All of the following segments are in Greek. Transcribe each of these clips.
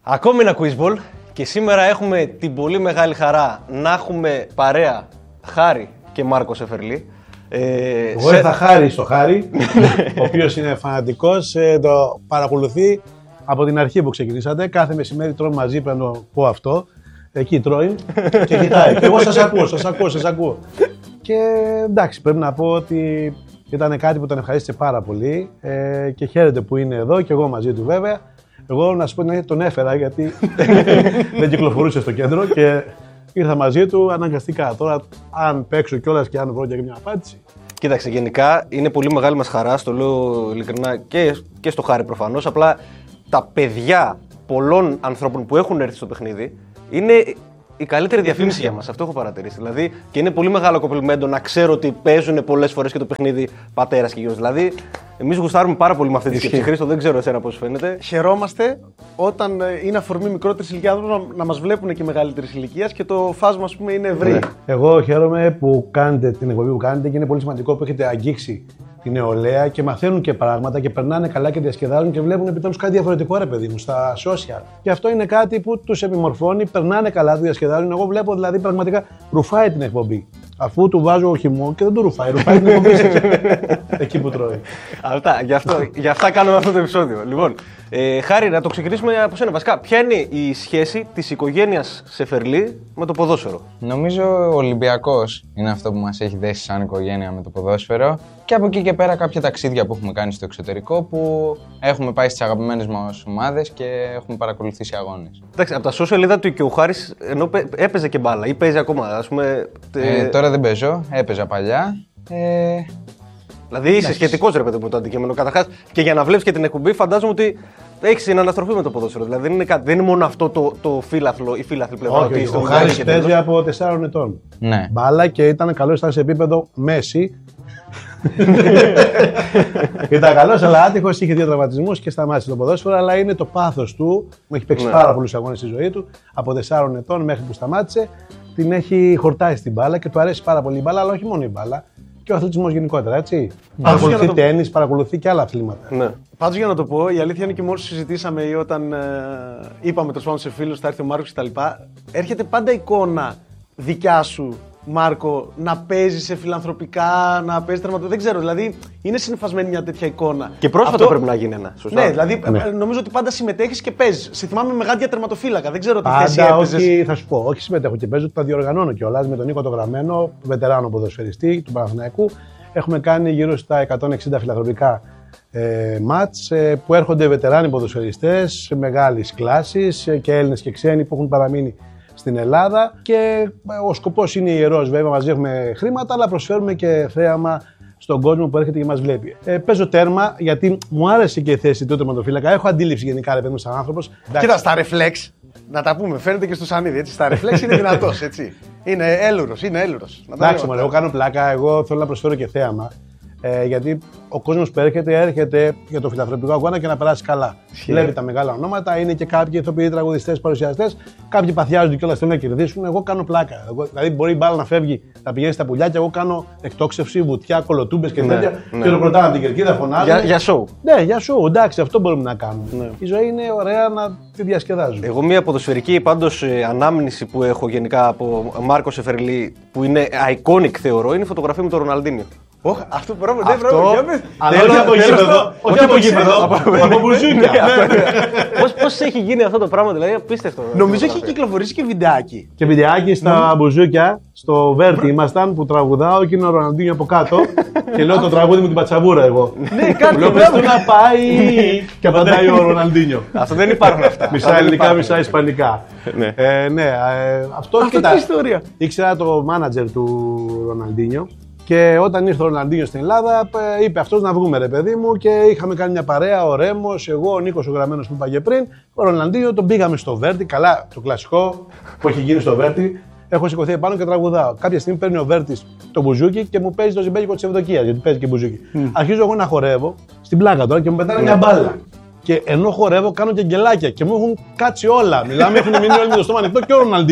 Ακόμη ένα quizball και σήμερα έχουμε την πολύ μεγάλη χαρά να έχουμε παρέα Χάρη και Μάρκο Σεφερλή. Εγώ ήρθα Χάρη στο Χάρη, ο οποίος είναι φανατικός, το παρακολουθεί από την αρχή που ξεκινήσατε. Κάθε μεσημέρι τρώμε μαζί, πρέπει να το πω αυτό. Εκεί τρώει και κοιτάει. Και εγώ σας ακούω. Και εντάξει, πρέπει να πω ότι ήταν κάτι που τον ευχαρίστησε πάρα πολύ και χαίρεται που είναι εδώ και εγώ μαζί του βέβαια. Εγώ να σου πω ότι τον έφερα γιατί δεν κυκλοφορούσε στο κέντρο και ήρθα μαζί του αναγκαστικά. Τώρα, αν παίξω κιόλας και αν βρω και μια απάντηση. Κοίταξε, γενικά είναι πολύ μεγάλη μας χαρά, το λέω ειλικρινά και στο Χάρη προφανώς. Απλά τα παιδιά πολλών ανθρώπων που έχουν έρθει στο παιχνίδι είναι η καλύτερη διαφήμιση για μας. Αυτό έχω παρατηρήσει. Δηλαδή, και είναι πολύ μεγάλο κομπλιμέντο να ξέρω ότι παίζουν πολλές φορές και το παιχνίδι πατέρας και γιος. Δηλαδή, εμείς γουστάρουμε πάρα πολύ με αυτή τη σκέψη. Χρήστο, δεν ξέρω εσένα πώς φαίνεται. Χαιρόμαστε όταν είναι αφορμή μικρότερης ηλικίας να μας βλέπουν και μεγαλύτερης ηλικίας και το φάσμα, ας πούμε, είναι ευρύ. Ναι. Εγώ χαίρομαι που κάνετε την εκπομπή που κάνετε και είναι πολύ σημαντικό που έχετε αγγίξει την νεολαία και μαθαίνουν και πράγματα και περνάνε καλά και διασκεδάζουν και βλέπουν επιτέλους κάτι διαφορετικό, ρε παιδί μου, στα social. Και αυτό είναι κάτι που τους επιμορφώνει, περνάνε καλά, διασκεδάζουν. Εγώ βλέπω δηλαδή πραγματικά ρουφάει την εκπομπή. Αφού του βάζω χυμό και δεν το ρουφάει την εκπομπή εκεί που τρώει. Αυτά, γι' αυτά κάνουμε αυτό το επεισόδιο. Λοιπόν, Χάρη, να το ξεκινήσουμε από σένα. Βασικά, ποια είναι η σχέση της οικογένειας Σεφερλή με το ποδόσφαιρο? Νομίζω ο Ολυμπιακός είναι αυτό που μας έχει δέσει σαν οικογένεια με το ποδόσφαιρο. Και από εκεί και πέρα κάποια ταξίδια που έχουμε κάνει στο εξωτερικό που έχουμε πάει στις αγαπημένες μας ομάδες και έχουμε παρακολουθήσει αγώνες. Εντάξει, από τα social είδα ότι και ο Χάρης ενώ έπαιζε και μπάλα ή παίζει ακόμα, ας πούμε. Τώρα δεν παίζω, έπαιζα παλιά. Δηλαδή είσαι σχετικός, ρε παιδί μου, το αντικείμενο. Καταρχάς, και για να βλέπεις και την εκπομπή, φαντάζομαι ότι έχεις συναναστροφή με το ποδόσφαιρο. Δηλαδή δεν είναι μόνο αυτό το φύλαθλο, η φύλαθλη πλευρά. Όχι, ο Χάρης παίζει από 4 ετών. Ναι. Μπάλα και ήταν καλός, ήταν σε επίπεδο μέση. Ήταν καλός, αλλά άτυχος, είχε 2 τραυματισμούς και σταμάτησε το ποδόσφαιρο. Αλλά είναι το πάθος του. Μου έχει παίξει πάρα πολλούς αγώνες στη ζωή του. Από 4 ετών μέχρι που σταμάτησε, την έχει χορτάσει την μπάλα και του αρέσει πάρα πολύ η μπάλα, αλλά όχι μόνο η μπάλα. Και ο αθλητισμός γενικότερα, έτσι. Παρακολουθεί τένις, παρακολουθεί και άλλα αθλήματα. Ναι. Πάντως για να το πω, η αλήθεια είναι και μόλις συζητήσαμε ή όταν είπαμε το σπάνω σε φίλους, θα έρθει ο Μάρκος κτλ. Έρχεται πάντα εικόνα δικιά σου, Μάρκο, να παίζει σε φιλανθρωπικά, να παίζει τερματοφύλακα. Δεν ξέρω, δηλαδή είναι συνυφασμένη μια τέτοια εικόνα. Και πρόσφατα πρέπει να γίνει ένα. Σωστά. Ναι, δηλαδή νομίζω ότι πάντα συμμετέχεις και παίζεις. Σε θυμάμαι με γάντια τερματοφύλακα. Δεν ξέρω τι θέση πάντα, έπαιζες. όχι, θα σου πω, όχι συμμετέχω και παίζω, τα διοργανώνω κιόλας με τον Νίκο το Γραμμένο, βετεράνο ποδοσφαιριστή του Παναθηναϊκού. Έχουμε κάνει γύρω στα 160 φιλανθρωπικά μάτς που έρχονται βετεράνοι ποδοσφαιριστές μεγάλης κλάσης και Έλληνες και ξένοι που έχουν παραμείνει στην Ελλάδα και ο σκοπός είναι ιερός, βέβαια μαζί έχουμε χρήματα αλλά προσφέρουμε και θέαμα στον κόσμο που έρχεται και μας βλέπει. Παίζω τέρμα γιατί μου άρεσε και η θέση του τερματοφύλακα, έχω αντίληψη γενικά ρε παιδί μου σαν άνθρωπος. Κοίτα, στα ρεφλέξ, να τα πούμε, φαίνεται και στο Σανίδι, έτσι, στα ρεφλέξ είναι δυνατός, έτσι. Είναι έλουρος. Εντάξει, εγώ κάνω πλάκα, εγώ θέλω να προσφέρω και θέαμα. Γιατί ο κόσμος που έρχεται για το φιλανθρωπικό αγώνα και να περάσει καλά. Βλέπει τα μεγάλα ονόματα, είναι και κάποιοι ηθοποιοί, τραγουδιστές, παρουσιαστές. Κάποιοι παθιάζονται κιόλας, θέλουν να κερδίσουν. Εγώ κάνω πλάκα. Δηλαδή, μπορεί η μπάλα να φεύγει, να πηγαίνει στα πουλιά και εγώ κάνω εκτόξευση, βουτιά, κολοτούμπες και τέτοια. Και ρωτάνε από την κερκίδα, φωνάζουν. Για show. Ναι, για show, εντάξει, αυτό μπορούμε να κάνουμε. Ναι. Η ζωή είναι ωραία να τη διασκεδάζουμε. Εγώ, μια ποδοσφαιρική πάντως ανάμνηση που έχω γενικά από Μάρκο Σεφερλή, που είναι iconic θεωρώ, είναι η φωτογραφία με τον Ροναλντίνιο. Αυτό πρόβλημα δεν πρόβλημα. Αλλά όχι από γήπεδο, από μπουζούκια. Πώς έχει γίνει αυτό το πράγμα, δηλαδή απίστευτο. Νομίζω έχει κυκλοφορήσει και βιντεάκι. Και βιντεάκι στα μπουζούκια, στο Βέρτι ήμασταν που τραγουδάω και είναι ο Ροναλντίνιο από κάτω και λέω το τραγούδι μου την πατσαβούρα εγώ. Ναι, κάτι λέω πες του να πάει και απαντάει ο Ροναλντίνιο. Αυτό δεν υπάρχουν αυτά. Μισά ελληνικά, μισά ισπανικά. Ναι, αυτό είναι η ιστορία. Ήξερα το μάνατζερ του Ροναλντίνιο. Και όταν ήρθε ο Ροναλντίνιο στην Ελλάδα, είπε αυτός να βγούμε ρε παιδί μου και είχαμε κάνει μια παρέα, ο Ρέμος, εγώ, ο Νίκος ο Γραμμένος που είπα και πριν, ο Ροναλντίνιο, τον πήγαμε στο Βέρτι, καλά το κλασικό που έχει γίνει στο Βέρτι, έχω σηκωθεί επάνω και τραγουδάω. Κάποια στιγμή παίρνει ο Βέρτης το μπουζούκι και μου παίζει το ζυμπέκικο της Ευδοκίας, γιατί παίζει και μπουζούκι. Αρχίζω εγώ να χορεύω, στην πλάκα τώρα και μου πετάνε μια μπάλα. Και ενώ χορεύω, κάνω και γκελάκια και μου έχουν κάτσει όλα. Μιλάμε, έχουν μείνει όλοι με το στόμα ανοιχτό και ο Ροναλντίνιο.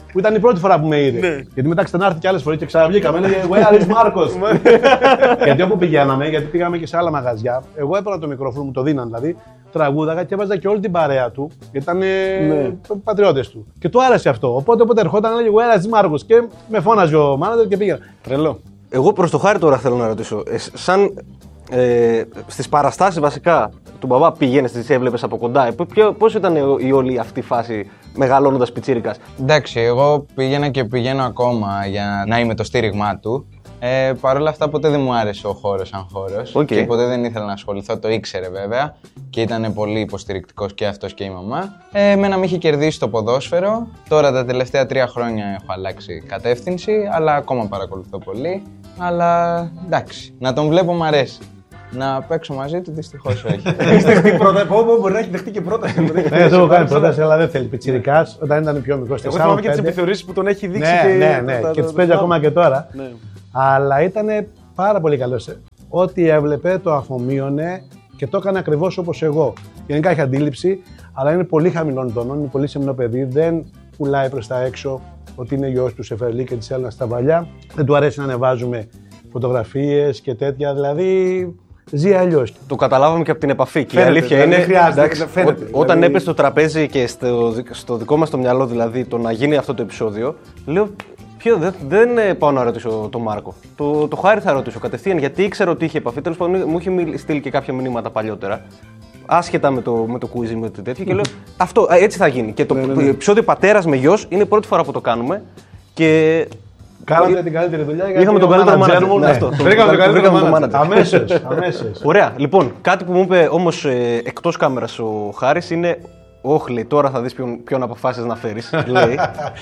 που ήταν η πρώτη φορά που με είδε. Γιατί μετά ξανάρθει και άλλες φορές και ξαναβγήκαμε. Έλεγε Where is Marcos? Γιατί όπου πηγαίναμε, γιατί πήγαμε και σε άλλα μαγαζιά, εγώ έπαιρνα το μικρόφωνο, μου το δίναν δηλαδή, τραγούδαγα και έβαζα και όλη την παρέα του, γιατί ήταν πατριώτες του. Και του άρεσε αυτό. Οπότε όποτε ερχόταν, έλεγε Where is Marcos? Και με φώναζε ο μάνατζερ και πήγαινα. Τρελό. Εγώ προς το Χάρη τώρα θέλω να ρωτήσω. Σαν στις παραστάσεις βασικά του μπαμπά πήγαινες, τις έβλεπες από κοντά. Πώς ήταν η όλη αυτή η φάση μεγαλώνοντας πιτσίρικας? Εντάξει, εγώ πήγαινα και πηγαίνω ακόμα για να είμαι το στήριγμά του. Παρ' όλα αυτά ποτέ δεν μου άρεσε ο χώρος σαν χώρος και ποτέ δεν ήθελα να ασχοληθώ, το ήξερε βέβαια και ήταν πολύ υποστηρικτικός και αυτός και η μαμά. Εμένα με είχε κερδίσει το ποδόσφαιρο, τώρα τα τελευταία 3 χρόνια έχω αλλάξει κατεύθυνση, αλλά ακόμα παρακολουθώ πολύ. Αλλά εντάξει, να τον βλέπω μ' αρέσει. Να παίξω μαζί του δυστυχώς όχι. Έχεις δεχτεί πρόταση? Μπορεί να έχει δεχτεί και πρόταση. Ναι, δεν έχω κάνει πρόταση, αλλά δεν θέλει. Πιτσιρικάς, όταν ήταν πιο μικρός. Εγώ θυμάμαι και τις επιθεωρήσεις που τον έχει δείξει. Ναι, και τις παίζει ακόμα και τώρα. Αλλά ήταν πάρα πολύ καλός. Ό,τι έβλεπε το αφομοίωνε και το έκανε ακριβώς όπως εγώ. Γενικά έχει αντίληψη, αλλά είναι πολύ χαμηλών τόνων, είναι πολύ σεμνό παιδί, δεν πουλάει προς τα έξω ότι είναι γιος του Σεφερλί και της Έλληνας στα βαλιά. Δεν του αρέσει να ανεβάζουμε φωτογραφίες και τέτοια, δηλαδή ζει αλλιώς. Το καταλάβαμε και από την επαφή. Και Φαίνεται, η αλήθεια είναι. φαίνεται, Όταν δηλαδή... έπεσε στο τραπέζι και στο δικό μας το μυαλό, δηλαδή το να γίνει αυτό το επεισόδιο, λέω. Δεν πάω να ρωτήσω τον Μάρκο. Το Χάρη θα ρωτήσω κατευθείαν, γιατί ήξερα ότι είχε επαφή. Τέλος πάντων, μου είχε στείλει και κάποια μηνύματα παλιότερα. Άσχετα με το quiz με το τέτοιο. Και λέω αυτό έτσι θα γίνει. Και το επεισόδιο πατέρας με γιος είναι η πρώτη φορά που το κάνουμε. Και κάναμε την καλύτερη δουλειά. Είχαμε τον καλύτερο manager. Βρήκαμε τον καλύτερο manager. Αμέσως. Ωραία. Λοιπόν, κάτι που μου είπε όμως εκτός κάμερας ο Χάρης είναι. Όχι, λέει, τώρα θα δεις ποιον αποφάσεις να φέρεις, λέει.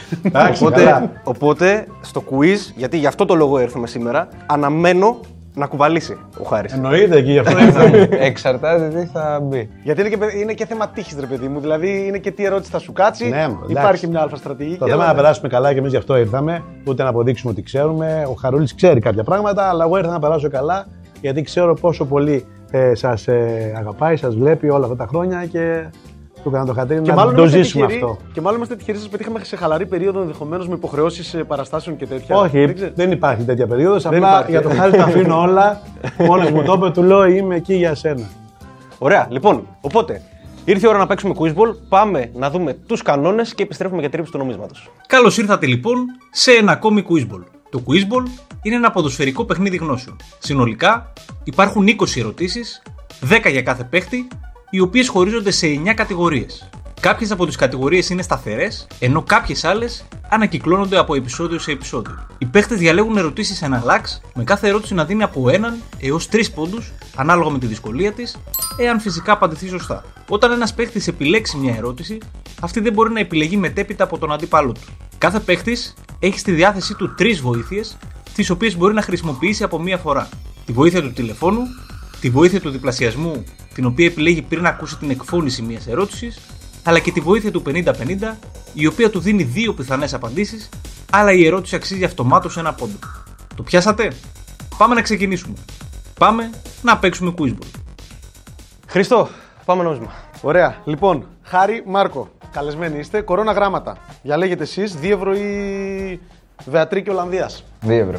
Οπότε, στο quiz, γιατί γι' αυτό το λόγο έρθουμε σήμερα, αναμένω να κουβαλήσει ο Χάρης. Εννοείται και γι' αυτό εξαρτάται τι θα μπει. Γιατί είναι και θέμα τύχης, ρε παιδί μου. Δηλαδή, είναι και τι ερώτηση θα σου κάτσει. Υπάρχει μια αλφα στρατηγική. Το θέμα είναι να περάσουμε καλά και εμείς γι' αυτό ήρθαμε. Ούτε να αποδείξουμε ότι ξέρουμε. Ο Χαρούλης ξέρει κάποια πράγματα, αλλά εγώ ήρθα να περάσω καλά, γιατί ξέρω πόσο πολύ σας αγαπάει, σας βλέπει όλα αυτά τα χρόνια και. Του έκανα το χατήρι να το ζήσουμε αυτό. Και μάλλον είμαστε τυχεροί, σας πετύχαμε σε χαλαρή περίοδο, ενδεχομένως με υποχρεώσεις παραστάσεων και τέτοια. Όχι, δεν υπάρχει τέτοια περίοδος. Απλά για το Χάρη τα αφήνω όλα. Μόνος μου το είπε, του λέω είμαι εκεί για σένα. Ωραία, λοιπόν, οπότε ήρθε η ώρα να παίξουμε quizball. Πάμε να δούμε τους κανόνες και επιστρέφουμε για τρύπηση του νομίσματος. Καλώς ήρθατε λοιπόν σε ένα ακόμη quizball. Το quizball είναι ένα ποδοσφαιρικό παιχνίδι γνώσεων. Συνολικά υπάρχουν 20 ερωτήσεις, 10 για κάθε παίχτη, οι οποίες χωρίζονται σε 9 κατηγορίες. Κάποιες από τις κατηγορίες είναι σταθερές, ενώ κάποιες άλλες ανακυκλώνονται από επεισόδιο σε επεισόδιο. Οι παίχτες διαλέγουν ερωτήσεις εναλλάξ, με κάθε ερώτηση να δίνει από 1 έως 3 πόντους, ανάλογα με τη δυσκολία της, εάν φυσικά απαντηθεί σωστά. Όταν ένας παίχτης επιλέξει μια ερώτηση, αυτή δεν μπορεί να επιλεγεί μετέπειτα από τον αντίπαλο του. Κάθε παίχτης έχει στη διάθεσή του 3 βοήθειες, τις οποίες μπορεί να χρησιμοποιήσει από μία φορά. Τη βοήθεια του τηλεφώνου, τη βοήθεια του διπλασιασμού, την οποία επιλέγει πριν ακούσει την εκφώνηση μιας ερώτησης, αλλά και τη βοήθεια του 50-50, η οποία του δίνει 2 πιθανές απαντήσεις, αλλά η ερώτηση αξίζει αυτομάτως 1 πόντο. Το πιάσατε? Πάμε να ξεκινήσουμε. Πάμε να παίξουμε quizball. Χρήστο, πάμε νόμισμα. Ωραία. Λοιπόν, Χάρη, Μάρκο, καλεσμένοι είστε. Κορώνα γράμματα. Διαλέγετε εσείς 2 ευρώ ή Βεατρίκη Ολλανδίας. 2 ευρώ.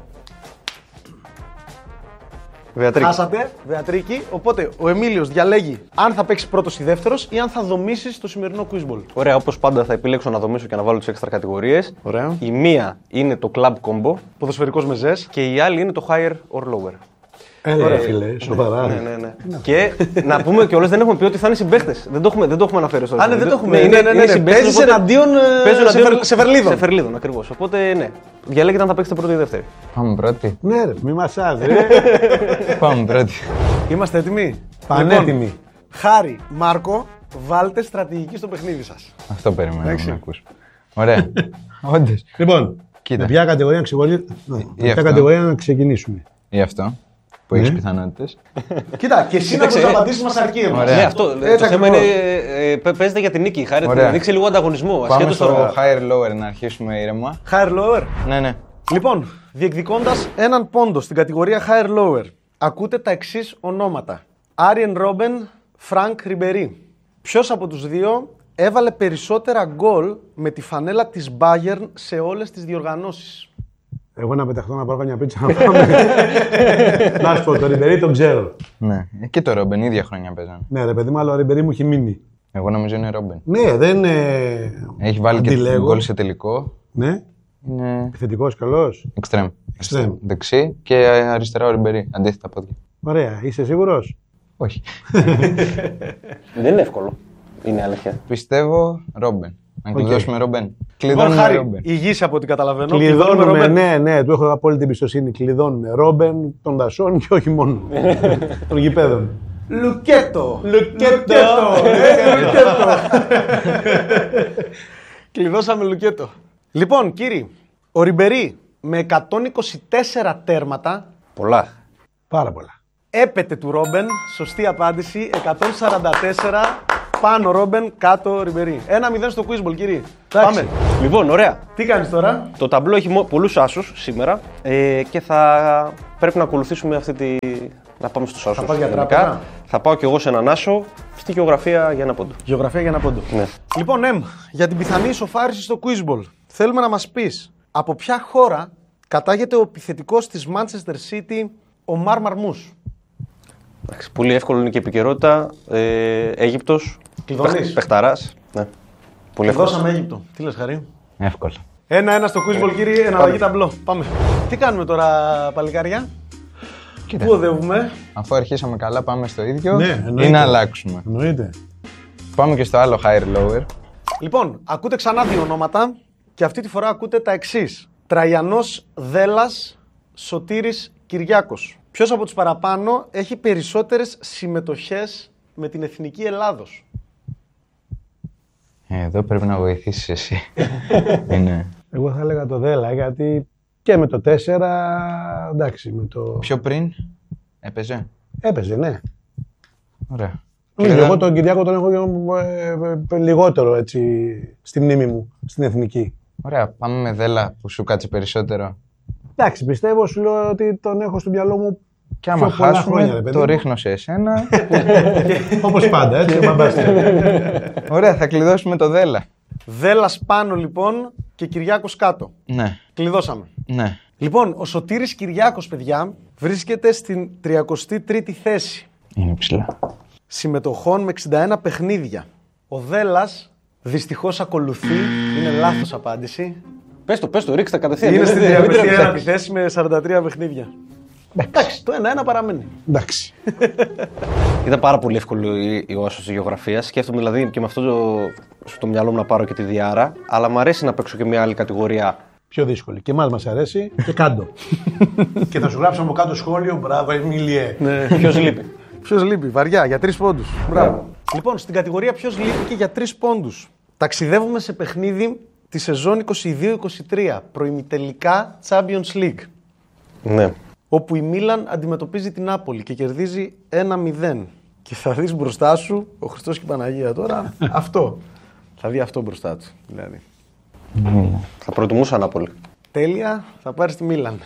Βεατρίκη. Χάσατε, Βεατρίκη. Οπότε ο Εμίλιος διαλέγει αν θα παίξει πρώτος ή δεύτερος ή αν θα δομήσεις το σημερινό quizball. Ωραία, όπως πάντα θα επιλέξω να δομήσω και να βάλω τις έξτρα κατηγορίες. Ωραία. Η μία είναι το club combo Ποδοσφαιρικός μεζές. και η άλλη είναι το higher or lower. Έλα, φίλε, σοβαρά. Ναι. Και να πούμε κιόλας, δεν έχουμε πει ότι θα είναι συμπαίχτες. Δεν το έχουμε αναφέρει στο Ναι, δεν το έχουμε. Είναι συμπαίχτες. Παίζεις εναντίον Σεφερλίδων. Σεφερλίδων, ακριβώς. Οπότε ναι. Διαλέγετε αν θα παίξετε πρώτη ή δεύτερη. Πάμε πρώτη. Ναι, ρε, μη μασάζει. Πάμε πρώτη. Είμαστε έτοιμοι? Πανέτοιμοι. Λοιπόν, Χάρη, Μάρκο, βάλτε στρατηγική στο παιχνίδι σας. Αυτό περιμένω να ακούσω. Ωραία. Όντως. Λοιπόν, Κοίτα. με ποια κατηγορία να ξεκινήσουμε. Ή αυτό που έχεις πιθανότητες. Κοίτα, και εσύ να τους απαντήσεις μας αρκεί εμάς. Ωραία. Ναι, αυτό. Το θέμα είναι. Παίζετε για την νίκη. Χάρη, δείξει λίγο ανταγωνισμό. Πάμε στο higher lower να αρχίσουμε ήρεμα. Higher lower. Ναι. Λοιπόν, διεκδικώντας έναν πόντο στην κατηγορία higher lower, ακούτε τα εξής ονόματα. Άριεν Ρόμπεν, Φρανκ Ριμπερί. Ποιος από τους δύο έβαλε περισσότερα γκολ με τη φανέλα της Bayern σε όλες τις διοργανώσεις? Εγώ να πεταχτώ να πάρω καμιά πίτσα να πάμε. Να σου πω, το Ριμπερί τον ξέρω. Ναι, και το Ρόμπεν ίδια χρόνια παίζανε. Ναι, ρε παιδί μου, αλλά ο Ριμπερί μου έχει μείνει. Εγώ νομίζω είναι Ρόμπεν. Ναι, δεν. Έχει βάλει και γκολ σε τελικό. Ναι. Είναι Επιθετικός, καλός. εξτρέμ. Εξτρέμ. Δεξί και αριστερά ο Ριμπερί. Αντίθετα πόδια. Ωραία, είσαι σίγουρος? Όχι. Δεν είναι εύκολο. Είναι αλήθεια. Πιστεύω Ρόμπεν. Να κλειδώσουμε Ρόμπεν. Λοιπόν, Κλειδώνουμε Χάρη, Ρόμπεν. υγιής από ό,τι καταλαβαίνω. Κλειδώνουμε, ναι, του έχω απόλυτη εμπιστοσύνη. Κλειδώνουμε Ρόμπεν των δασών και όχι μόνο των γηπέδων. Λουκέτο! Κλειδώσαμε Λουκέτο. Λοιπόν, κύριοι, ο Ριμπερί με 124 τέρματα Πολλά. Πάρα πολλά. έπεται του Ρόμπεν. Σωστή απάντηση. 144 πάνω Ρόμπεν, κάτω Ριμπερί. 1-0 στο Quizball, κύριοι. Πάμε. Λοιπόν, ωραία. Τι κάνεις τώρα? Το ταμπλό έχει πολλούς άσους σήμερα και θα πρέπει να ακολουθήσουμε αυτή τη. Να πάμε στους άσους. Θα πας για γενικά. τράπεζα? Θα πάω κι εγώ σε έναν άσο στη γεωγραφία για ένα πόντο. Γεωγραφία για ένα πόντο. Ναι. Λοιπόν, για την πιθανή ισοφάριση στο Quizball, θέλουμε να μας πεις από ποια χώρα κατάγεται ο επιθετικός της Manchester City, ο Μαρ Μαρμούς. Εντάξει, πολύ εύκολο είναι και η επικαιρότητα. Αίγυπτος. Κλειδώνεις? Πεχταράς. Ναι. Πολύ εύκολο. Δώσαμε Αίγυπτο. Τι λες, Χαρή? Εύκολο. 1-1 στο Quizball, κύριοι, εναλλαγή ταμπλό. Πάμε. Τι κάνουμε τώρα, παλικάρια? Κοίτα. Πού οδεύουμε? Αφού αρχίσαμε καλά, πάμε στο ίδιο Ναι, ή εννοείται. να αλλάξουμε. Εννοείται. Πάμε και στο άλλο higher lower. Λοιπόν, ακούτε ξανά δύο ονόματα και αυτή τη φορά ακούτε τα εξής. Τραϊανός Δέλλας, Σωτήρης Κυριάκος. Ποιος από τους παραπάνω έχει περισσότερες συμμετοχές με την Εθνική Ελλάδος? Εδώ πρέπει να βοηθήσεις εσύ. Είναι. Εγώ θα έλεγα το Δέλα, γιατί και με το 4, εντάξει, με το... Πιο πριν έπαιζε. Έπαιζε, ναι. Ωραία. Εγώ τον Κυριάκο τον έχω λιγότερο έτσι στη μνήμη μου, στην εθνική. Ωραία, πάμε με Δέλα που σου κάτσε περισσότερο. Εντάξει, πιστεύω, σου λέω ότι τον έχω στο μυαλό μου Και άμα πιο πολλά χάσουμε, χρόνια, ρε παιδί το μου. ρίχνω σε εσένα. Όπως πάντα, έτσι, Ωραία, θα κλειδώσουμε το Δέλα. Δέλλας πάνω λοιπόν και Κυριάκος κάτω. Ναι, Κλειδώσαμε. ναι. Λοιπόν, ο Σωτήρης Κυριάκος, παιδιά, βρίσκεται στην 33η θέση Είναι ψηλά. συμμετοχών με 61 παιχνίδια. Ο Δέλλας δυστυχώς ακολουθεί, είναι λάθος απάντηση. Πες το, ρίξτε κατευθείαν. Είναι στην Μην 31η θέση με 43 παιχνίδια. Εντάξει, το 1-1 παραμένει. Εντάξει. Ήταν πάρα πολύ εύκολο ο άσος της γεωγραφίας. Σκέφτομαι δηλαδή και με αυτό στο μυαλό μου να πάρω και τη Διάρα. Αλλά μου αρέσει να παίξω και μια άλλη κατηγορία. Πιο δύσκολη. Και εμάς μας αρέσει και κάτω. Και θα σου γράψω από κάτω σχόλιο, μπράβο Εμίλιε. Ποιος λείπει? Ποιος λείπει, βαριά, για 3 πόντους. Μπράβο. Λοιπόν, στην κατηγορία ποιος λείπει και για 3 πόντους. Ταξιδεύουμε σε παιχνίδι τη σεζόν 22-23, προημιτελικά Champions League. Ναι. Όπου η Μίλαν αντιμετωπίζει την Νάπολη και κερδίζει 1-0. Και θα δεις μπροστά σου, ο Χριστός και η Παναγία τώρα, αυτό. Θα δει αυτό μπροστά του, δηλαδή. Θα προτιμούσα Νάπολη. Τέλεια, θα πάρεις τη Μίλαν.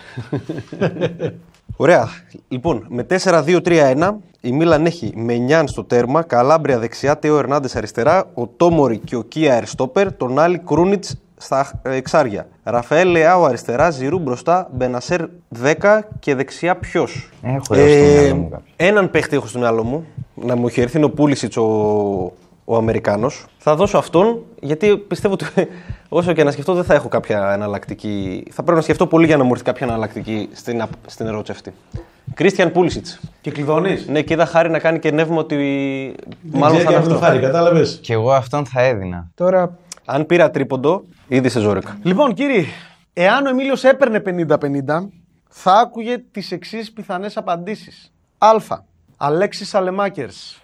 Ωραία. Λοιπόν, με 4-2-3-1 η Μίλαν έχει Μενιάν στο τέρμα, Καλάμπρια δεξιά, Τέο Ερνάντες αριστερά, ο Τόμορι και ο Κία Ερστόπερ, τον Άλλη Κρούνιτς στα εξάρια. Ραφαέλ Λεάο αριστερά, Ζιρού μπροστά, Μπενασέρ 10 και δεξιά ποιος? Έχω στο μυαλό μου κάποιο. Έναν παίχτη έχω στο μυαλό μου, να μου έχει έρθει, είναι ο Πούλισιτς ο Αμερικάνος. Θα δώσω αυτόν, γιατί πιστεύω ότι όσο και να σκεφτώ δεν θα έχω κάποια εναλλακτική. Θα πρέπει να σκεφτώ πολύ για να μου έρθει κάποια εναλλακτική στην ερώτηση αυτή. Κρίστιαν Πούλισιτς. Και κλειδώνεις. Ναι, και είδα Χάρη να κάνει και νεύμα ότι μάλλον θα είναι αυτό. Χάρη, κατάλαβες. Και εγώ αυτόν θα έδινα. Τώρα Αν πήρα τρίποντο, ήδη σε ζόρικα. Λοιπόν, κύριοι, εάν ο Εμίλιος έπαιρνε 50-50, θα άκουγε τις εξής πιθανές απαντήσεις. Α. Αλέξης Σαλεμάκερς.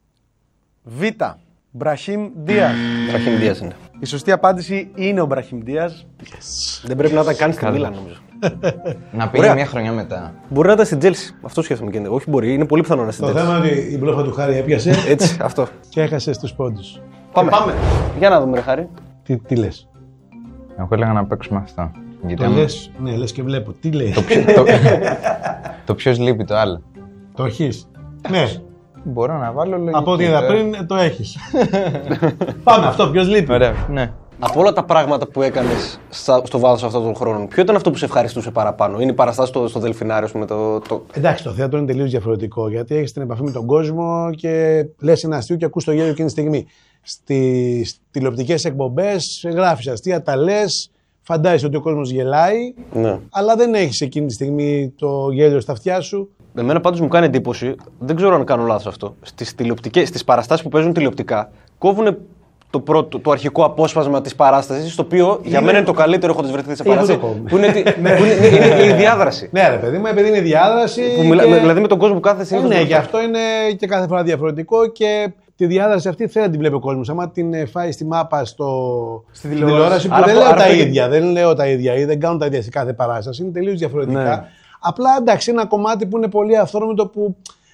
Β. Μπραχίμ Ντίας. Μπραχίμ Ντίας είναι. Η σωστή απάντηση είναι ο Μπραχίμ Ντίας. Δεν πρέπει να ήταν καν στη Μίλαν, νομίζω. να πήγε Ωραία. μια χρονιά μετά. Μπορεί να ήταν στην Τζέλσι. Αυτό σκέφτομαι και είναι. Όχι, μπορεί. Είναι πολύ πιθανό να είναι στην Το Τζέλσι. θέμα είναι ότι η μπλόφα του Χάρη έπιασε Έτσι, αυτό. και έχασε τους πόντους. Πάμε. Για να δούμε, ρε Χάρη. Τι λες? Εγώ έλεγα να παίξουμε αυτό. Το Γιατί λες, ναι, λες και βλέπω. Τι λέει? το ποιος λείπει το άλλο. Το έχεις? Ναι. Μπορώ να βάλω λογική. Από ό,τι είδα πριν το έχεις. Πάμε, αυτό ποιος λείπει. Ωραία, ναι. Από όλα τα πράγματα που έκανες στο βάθος αυτών των χρόνων, ποιο ήταν αυτό που σε ευχαριστούσε παραπάνω? Είναι η παραστάση στο Δελφινάριο με το. Εντάξει, το θέατρο είναι τελείως διαφορετικό γιατί έχεις την επαφή με τον κόσμο και λες ένα αστείο και ακούς το γέλιο εκείνη τη στιγμή. Στις τηλεοπτικές εκπομπές γράφεις αστεία, τα λες, φαντάζεσαι ότι ο κόσμος γελάει, Ναι. αλλά δεν έχεις εκείνη τη στιγμή το γέλιο στα αυτιά σου. Εμένα πάντως μου κάνει εντύπωση, δεν ξέρω αν κάνω λάθος αυτό. Στις παραστάσεις που παίζουν τηλεοπτικά, κόβουν το αρχικό απόσπασμα της παράστασης, το οποίο για μένα είναι το καλύτερο έχοντας βρεθεί σε παράσταση. Που είναι η διάδραση. Ναι, ρε παιδί μου, επειδή είναι η διάδραση. Δηλαδή με τον κόσμο που κάθε συνήθως. Ναι, γι' αυτό είναι και κάθε φορά διαφορετικό και τη διάδραση αυτή θέλει να την βλέπει ο κόσμος. Άμα την φάει στη μάπα στην τηλεόραση, που δεν λέω τα ίδια, δεν λέω τα ίδια ή δεν κάνουν τα ίδια σε κάθε παράσταση, είναι τελείως διαφορετικά. Ναι. Απλά εντάξει, είναι ένα κομμάτι που είναι πολύ αυθόρμητο που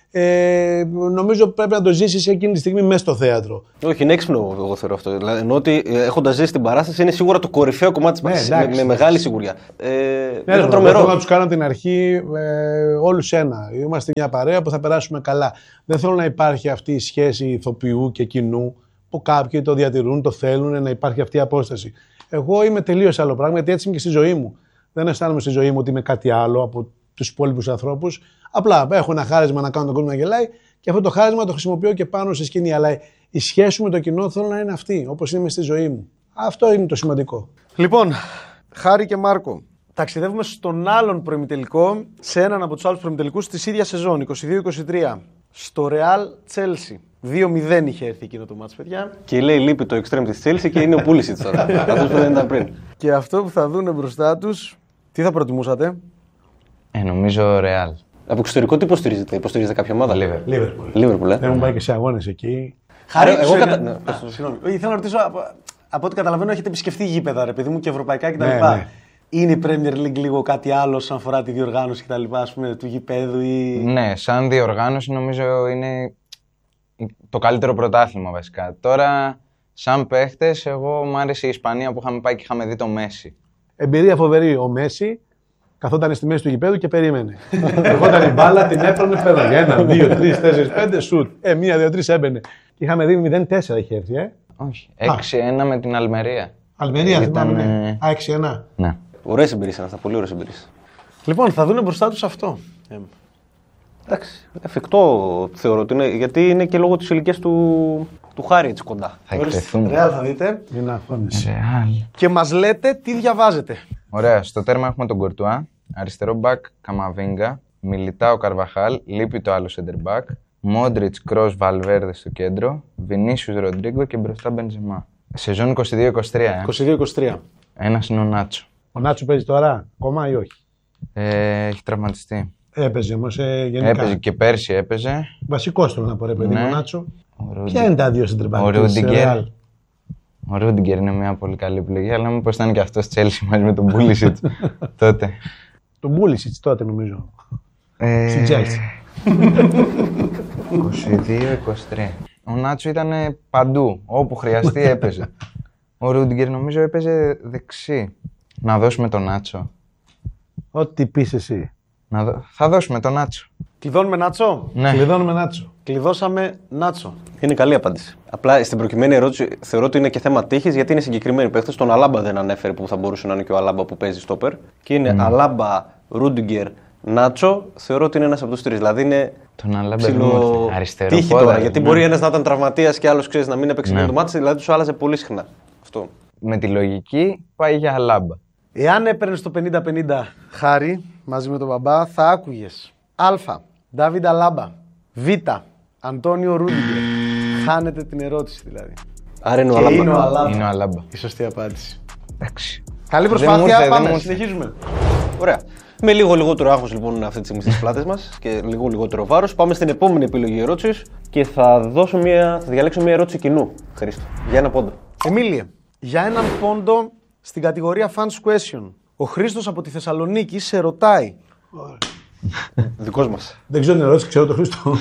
νομίζω πρέπει να το ζήσεις εκείνη τη στιγμή μέσα στο θέατρο. Όχι, είναι έξυπνο εγώ θεωρώ αυτό. Δηλαδή, ενώ ότι έχοντας ζήσει την παράσταση είναι σίγουρα το κορυφαίο κομμάτι της παράστασης. Με μεγάλη σιγουριά. Είναι τρομερό. Θέλω να τους κάνω από την αρχή όλους ένα. Είμαστε μια παρέα που θα περάσουμε καλά. Δεν θέλω να υπάρχει αυτή η σχέση ηθοποιού και κοινού που κάποιοι το διατηρούν, το θέλουν, να υπάρχει αυτή η απόσταση. Εγώ είμαι τελείως άλλο πράγμα γιατί έτσι είμαι και στη ζωή μου. Δεν αισθάνομαι στη ζωή μου ότι είμαι κάτι άλλο από τους υπόλοιπους ανθρώπους. Απλά έχω ένα χάρισμα να κάνω τον κόσμο να γελάει και αυτό το χάρισμα το χρησιμοποιώ και πάνω στη σκηνή. Αλλά η σχέση μου με το κοινό θέλω να είναι αυτή, όπως είναι στη ζωή μου. Αυτό είναι το σημαντικό. Λοιπόν, Χάρη και Μάρκο, ταξιδεύουμε στον άλλον προημιτελικό, σε έναν από τους άλλους προημιτελικούς της ίδιας σεζόν, 22-23, στο Real Chelsea. 2-0 είχε έρθει εκείνο το μάτς, παιδιά. Και λέει λείπει το extreme της Chelsea και είναι ο Pulisic τώρα. Αυτός που δεν ήταν πριν. Και αυτό που θα δούνε μπροστά τους, τι θα προτιμούσατε? Νομίζω Real. Από εξωτερικό τι υποστηρίζετε? Υποστηρίζετε κάποια ομάδα? Liverpool. Έχουν πάει και σε αγώνες εκεί. Χάρη, εγώ συγγνώμη. Θέλω να ρωτήσω, από ό,τι καταλαβαίνω, έχετε επισκεφτεί γήπεδα, ρε παιδί μου, και ευρωπαϊκά κτλ. Ναι. Είναι η Premier League λίγο κάτι άλλο όσον αφορά τη διοργάνωση κτλ. Ας πούμε, του γηπέδου ή. Ναι, σαν διοργάνωση νομίζω είναι το καλύτερο πρωτάθλημα βασικά. Τώρα, σαν παίχτες, εγώ μου άρεσε η Ισπανία που είχαμε πάει και είχαμε δει το Μέση. Εμπειρία φοβερή. Ο Μέση καθόταν στη μέση του γηπέδου και περίμενε. Ερχόταν η μπάλα, την έπαιρνε, φέρναγε 1, 2, 3, 4, 5, σουτ. 1, 2, 3 έμπαινε. Και είχαμε δει 0-4 είχε έρθει, Όχι, 6-1 με την Αλμερία. Αλμερία, θυμάμαι. 6-1. Ναι. Ωραίες εμπειρίες είναι αυτά, πολύ ωραίες εμπειρίες. Λοιπόν, θα δούνε μπροστά τους αυτό. Εντάξει, εφικτό θεωρώ ότι είναι, γιατί είναι και λόγω της ηλικίας του Χάρη έτσι κοντά. Θα εκτεθούμε. Ρεάλ θα δείτε. Είναι αφώνηση. Real. Και μας λέτε τι διαβάζετε. Ωραία, στο τέρμα έχουμε τον Κορτουά, αριστερό μπακ Καμαβίνγκα, Μιλιτάο Καρβαχάλ, λείπει το άλλο center back, Μόντριτς, Κρος, Βαλβέρδε στο κέντρο, Βινίσιους, Ροντρίγκο και μπροστά Μπενζεμά. Σεζόν 22-23. 22-23. Ένας είναι ο Νάτσο. Ο Νάτσο παίζει τώρα, ακόμα ή όχι? Έχει τραυματιστεί. Έπαιζε όμως γενικά. Έπαιζε και πέρσι έπαιζε. Βασικός θέλω να πω, ρε παιδί, Ναι. ο Νάτσο. Ο Ποια είναι τα δύο center back Ο της Ρούντιγκερ. Real? Ο Ρούντιγκερ είναι μια πολύ καλή επιλογή, αλλά μήπως ήταν και αυτός Chelsea μαζί με τον Πούλισιτ τότε. Τον Πούλισιτς τότε νομίζω. Στην Chelsea. 22-23. Ο Νάτσο ήταν παντού. Όπου χρειαστεί έπαιζε. Ο Ρούντιγκερ νομίζω έπαιζε δεξί. Να δώσουμε τον Νάτσο. Ό,τι πεις εσύ. Θα δώσουμε τον Νάτσο. Κλειδώνουμε Νάτσο. Ναι. Κλειδώνουμε Νάτσο. Κλειδώσαμε Νάτσο. Είναι καλή απάντηση. Απλά στην προκειμένη ερώτηση θεωρώ ότι είναι και θέμα τύχης γιατί είναι συγκεκριμένοι παίχτες. Τον Αλάμπα δεν ανέφερε που θα μπορούσε να είναι και ο Αλάμπα που παίζει στόπερ. Και είναι Αλάμπα, Ρούντιγκερ, Νάτσο. Θεωρώ ότι είναι ένας από τους τρεις. Δηλαδή είναι Τον Αλάμπα ψηλό αριστερό. τύχη τώρα. Γιατί μπορεί ένας να ήταν τραυματίας και άλλος ξέρεις να μην έπαιξε το μάτι. Δηλαδή τους άλλαζε πολύ συχνά. Αυτό. Με τη λογική πάει για Αλάμπα. Εάν έπαιρνε το 50-50 Χάρη μαζί με τον μπαμπά, θα άκουγες Α. Ντάβιντ Αλάμπα. Β. Αντώνιο Ρούντιγκερ. Χάνετε την ερώτηση δηλαδή. Άρα είναι ο Και Αλάμπα. είναι ο Αλάμπα. Είναι ο Αλάμπα. Η σωστή απάντηση. Εντάξει. Καλή Δεν προσπάθεια. μου ήρθε, Πάμε, δεν μου ήρθε. συνεχίζουμε. Ωραία. Με λίγο λιγότερο άγχος λοιπόν αυτή τη στιγμή στις πλάτες μας και λίγο λιγότερο βάρος. Πάμε στην επόμενη επιλογή ερώτησης και θα διαλέξω μια ερώτηση κοινού. Χρήστο. Για ένα πόντο. Εμίλιε, για έναν πόντο στην κατηγορία Fans Question. Ο Χρήστος από τη Θεσσαλονίκη σε ρωτάει. Δικός μας. Δεν ξέρω την ερώτηση, ξέρω το Χρήστο.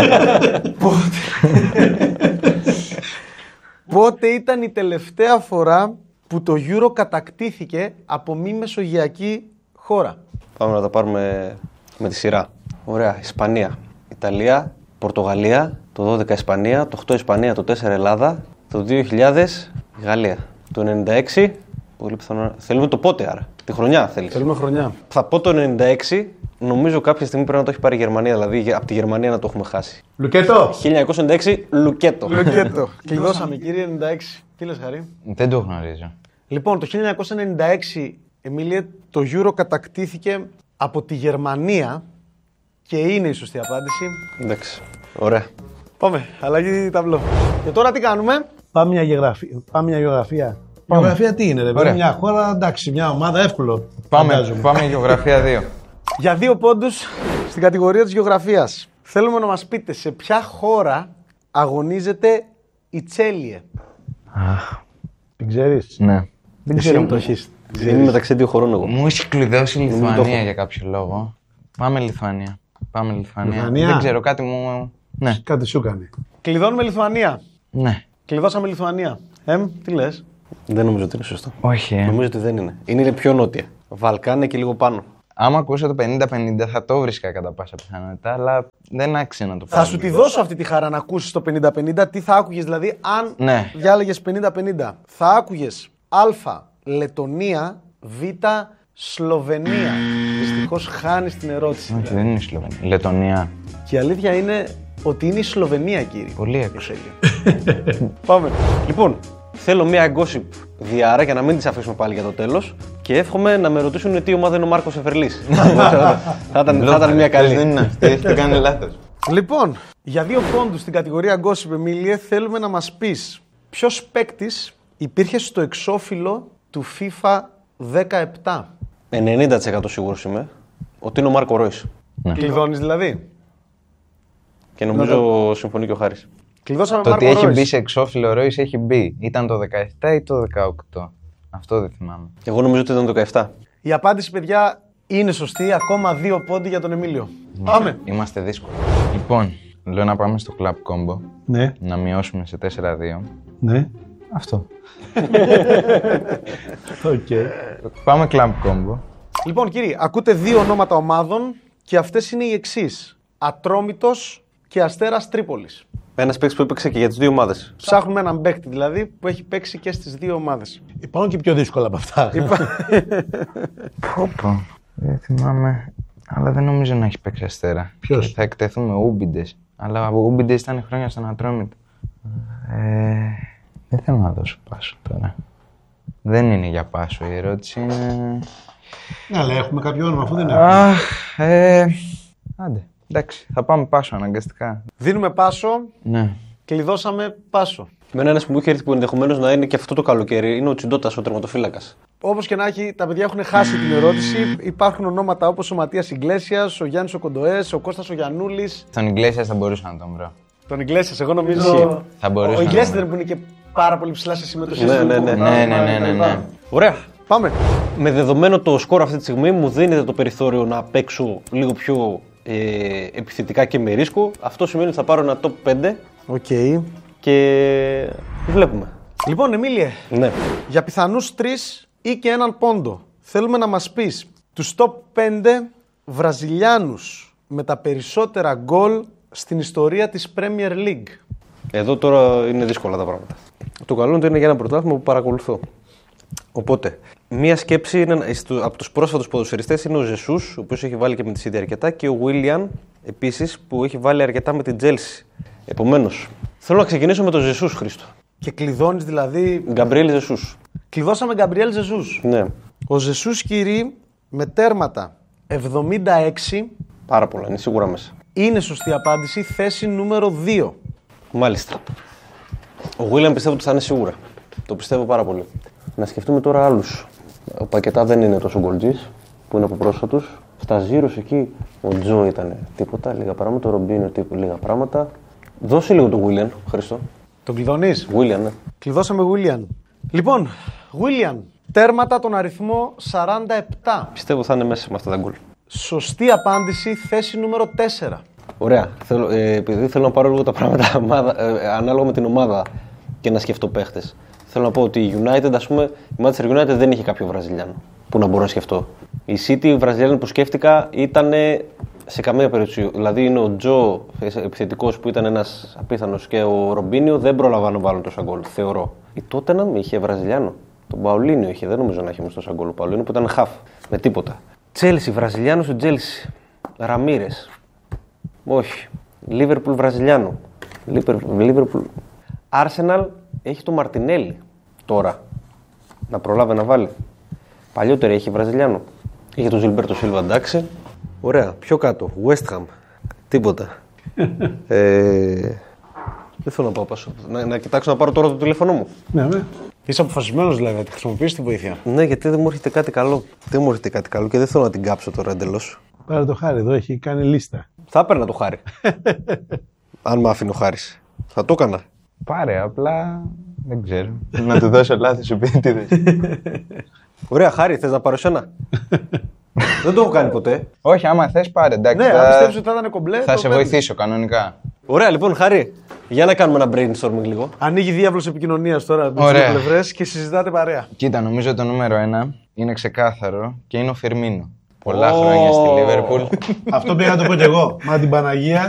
Πότε ήταν η τελευταία φορά που το Euro κατακτήθηκε από μη μεσογειακή χώρα? Πάμε να τα πάρουμε με τη σειρά. Ωραία. Ισπανία, Ιταλία, Πορτογαλία, το 12 Ισπανία, το 8 Ισπανία, το 4 Ελλάδα, το 2000 Γαλλία. Το 96, πολύ πιθανό. Θέλουμε το πότε άρα, τη χρονιά θέλεις. Θέλουμε χρονιά. Θα πω το 96, νομίζω κάποια στιγμή πρέπει να το έχει πάρει η Γερμανία, δηλαδή από τη Γερμανία να το έχουμε χάσει. Λουκέτο! 1996, Λουκέτο. Λουκέτο. Κλειδώσαμε κύριε 96. Τι λες Χαρή? Δεν το γνωρίζω. Λοιπόν, το 1996, Εμίλιε, το Euro κατακτήθηκε από τη Γερμανία και είναι η σωστή απάντηση. Εντάξει, ωραία. Πάμε, αλλαγή ταμπλό. Και τώρα τι κάνουμε? Πάμε μια γεωγραφία. Γεωγραφία τι είναι, ρε παιδί? Μια χώρα, εντάξει, μια ομάδα, εύκολο. Πάμε γεωγραφία 2. Για 2 πόντους στην κατηγορία της γεωγραφίας. Θέλουμε να μας πείτε σε ποια χώρα αγωνίζεται η Τσέλιε. Την ξέρεις? Ναι. Δεν ξέρω. Το έχεις. Είναι μεταξύ 2 χωρών εγώ. Μου έχει κλειδώσει η Λιθουανία για κάποιο λόγο. Πάμε Λιθουανία. Λιθουανία. Δεν ξέρω, κάτι μου. Ναι. Κάτι σου κάνει. Κλειδώνουμε Λιθουανία. Ναι. Κλειδώσαμε Λιθουανία. Τι λες? Δεν νομίζω ότι είναι σωστό. Όχι. Νομίζω ότι δεν είναι. Είναι πιο νότια. Βαλκάνια και λίγο πάνω. Άμα ακούσω το 50-50 θα το βρίσκα κατά πάσα πιθανότητα, αλλά δεν άξιζε να το πω. Θα σου τη δώσω αυτή τη χαρά να ακούσεις το 50-50. Τι θα άκουγες δηλαδή αν διάλεγες 50-50. Θα άκουγες Α. Λετονία, Β. Σλοβενία. Δυστυχώς χάνεις την ερώτηση. Όχι, δεν είναι η Σλοβενία. Λετονία. Και η αλήθεια είναι ότι είναι η Σλοβενία, κύριε. Πολύ έξω. Πάμε. Λοιπόν, θέλω μία gossip διάρα για να μην τις αφήσουμε πάλι για το τέλος και εύχομαι να με ρωτήσουν τι ομάδα είναι ο Μάρκος Εφερλής. Θα ήταν μία καλή. Δεν είναι αυτή, έχετε κάνει λάθος. Λοιπόν, για 2 πόντους στην κατηγορία Gossip, Εμίλιε, θέλουμε να μας πεις ποιος παίκτης υπήρχε στο εξώφυλλο του FIFA 17. 90% σίγουρος είμαι ότι είναι ο Μάρκο Ρόις. Ναι. Κλειδώνεις δηλαδή. Και νομίζω συμφωνεί και ο Χάρης. Κλειδώσαμε Το Μάρκο ότι έχει Ρόις. μπει σε εξώφυλλο Ρόις έχει μπει. Ήταν το 17 ή το 18. Αυτό δεν θυμάμαι. Εγώ νομίζω ότι ήταν το 17. Η απάντηση, παιδιά, είναι σωστή. Ακόμα 2 πόντοι για τον Εμίλιο. Πάμε. Είμαστε δύσκολοι. Λοιπόν, λέω να πάμε στο Club Combo. Ναι. Να μειώσουμε σε 4-2. Ναι. Αυτό. Οκ. Πάμε Club Combo. Λοιπόν, κύριοι, ακούτε 2 ονόματα ομάδων και αυτές είναι οι εξής. Ατρόμητος και Αστέρας Τρίπολης. Ένας παίκτης που έπαιξε και για τις 2 ομάδες. Ψάχνουμε έναν παίκτη δηλαδή που έχει παίξει και στις 2 ομάδες. Υπάρχουν και πιο δύσκολα από αυτά. Πω. Δεν θυμάμαι. Αλλά δεν νομίζω να έχει παίξει Αστέρα. Ποιος? Και θα εκτεθούμε Ούμπιντες. Αλλά από Ούμπιντες ήταν χρόνια στον Ατρόμητο. Δεν θέλω να δώσω πάσο τώρα. Δεν είναι για πάσο η ερώτηση. Είναι... Ναι, αλλά έχουμε κάποιο όνομα αφού δεν έχουμε. Αχ, άντε. Εντάξει, θα πάμε πάσο αναγκαστικά. Δίνουμε πάσο. Ναι. Κλειδώσαμε πάσο. Με ένας που μου είχε έρθει που ενδεχομένως να είναι και αυτό το καλοκαίρι είναι ο Τσιντότας, ο τερματοφύλακας. Όπως και να έχει, τα παιδιά έχουν χάσει την ερώτηση. Υπάρχουν ονόματα όπως ο Ματίας Ιγκλέσιας, ο Γιάννης ο Κοντοές, ο Κώστας ο Γιαννούλης. Τον Ιγκλέσιας θα μπορούσα να τον βρω. Τον Ιγκλέσιας, εγώ νομίζω. Θα μπορούσα Ο να Ιγκλέσιας τον δεν που είναι και πάρα πολύ ψηλά σε συμμετοχή. Ναι. Ωραία. Πάμε. Με δεδομένο το σκορ αυτή τη στιγμή μου δίνεται το περιθώριο να παίξω λίγο πιο επιθετικά και με ρίσκο. Αυτό σημαίνει ότι θα πάρω ένα top 5 Οκ. και βλέπουμε. Λοιπόν, Εμίλιε, Ναι. για πιθανούς 3 ή και έναν πόντο, θέλουμε να μας πεις τους top 5 Βραζιλιάνους με τα περισσότερα γκολ στην ιστορία της Premier League. Εδώ τώρα είναι δύσκολα τα πράγματα. Το καλό είναι για ένα πρωτάθλημα που παρακολουθώ. Οπότε, μία σκέψη είναι, από τους πρόσφατους ποδοσφαιριστές είναι ο Ζεσούς, ο οποίος έχει βάλει και με τη City αρκετά, και ο Willian επίσης που έχει βάλει αρκετά με την Chelsea. Επομένως, θέλω να ξεκινήσω με τον Ζεσούς, Χρήστο. Και κλειδώνεις δηλαδή. Γκαμπριέλ Ζεσούς. Κλειδώσαμε Γκαμπριέλ Ζεσούς. Ναι, Ο Ζεσούς, κύριοι, με τέρματα 76, πάρα πολλά, είναι σίγουρα μέσα. είναι σωστή απάντηση, θέση νούμερο 2. Μάλιστα. Ο Willian πιστεύω ότι θα είναι σίγουρα. Το πιστεύω πάρα πολύ. Να σκεφτούμε τώρα άλλους. Ο Πακετά δεν είναι τόσο γκολτζής, που είναι από πρόσφατους. Στα Ζήρος εκεί ο Τζο ήταν τίποτα, λίγα πράγματα. Ο Ρομπίνο λίγα πράγματα. Δώσε λίγο τον Willian, Χριστό. Τον κλειδώνεις? Willian, ναι. Κλειδώσαμε Willian. Λοιπόν, Willian, τέρματα τον αριθμό 47. Πιστεύω θα είναι μέσα με αυτά τα γκολ. Σωστή απάντηση, θέση νούμερο 4. Ωραία. Επειδή θέλω να πάρω λίγο τα πράγματα ανάλογα με την ομάδα και να σκεφτώ παίχτες. Θέλω να πω ότι η United, ας πούμε, η Manchester United δεν είχε κάποιο Βραζιλιάνο που να μπορώ να σκεφτώ. Η City, η Βραζιλιάνο που σκέφτηκα ήταν Σε καμία περίπτωση. Δηλαδή είναι ο Τζο επιθετικός που ήταν ένας απίθανος και ο Ρομπίνιο δεν προλαμβάνουν να βάλουν τόσα γκολ. Θεωρώ. Η Τότεναμ είχε Βραζιλιάνο. Τον Παολίνιο είχε. Δεν νομίζω να είχε μες τόσα γκολ. Ο Παολίνιο που ήταν χαφ. Με τίποτα. Τσέλσι, Βραζιλιάνο στο Τσέλσι. Ραμίρες. Όχι. Λίβερπουλ Βραζιλιάνο. Λίβερπουλ. Άρσεναλ έχει το Μαρτινέλli τώρα. Να προλάβει να βάλει. Παλιότερα είχε Βραζιλιάνο. Είχε τον Ζιλμπέρτο Σίλβα, εντάξει. Ωραία. Πιο κάτω. West Ham. Τίποτα. Δεν θέλω να πάω πάσο. Να κοιτάξω να πάρω τώρα το τηλέφωνο μου. Ναι, ναι. Είσαι αποφασισμένος δηλαδή να τη χρησιμοποιήσεις τη βοήθεια. Ναι, γιατί δεν μου έρχεται κάτι καλό. Δεν μου έρχεται κάτι καλό και δεν θέλω να την κάψω τώρα εντελώς. Πάρε το Χάρη εδώ, έχει κάνει λίστα. Θα έπαιρνα το Χάρη. Αν μ' άφηνε ο Χάρης. Θα το έκανα. Πάρε, απλά δεν ξέρω. Να του δώσω λάθος επίτηδες. Ωραία, Χάρη, θες να πάρω εσένα? Δεν το έχω κάνει ποτέ. Όχι, άμα θες πάρε, εντάξει. Ναι, αν πιστεύεις ότι θα ήταν κομπλέ. Θα σε βοηθήσω κανονικά. Ωραία, λοιπόν, Χάρη, για να κάνουμε ένα brainstorming λίγο. Ανοίγει διάβλος επικοινωνίας τώρα με τις Ωραία. δύο πλευρές και συζητάτε παρέα. Κοίτα, νομίζω το νούμερο 1 είναι ξεκάθαρο και είναι ο Φιρμίνο. Πολλά χρόνια στη Λίβερπουλ. Αυτό πήγα να το πω κι εγώ. Μα την Παναγία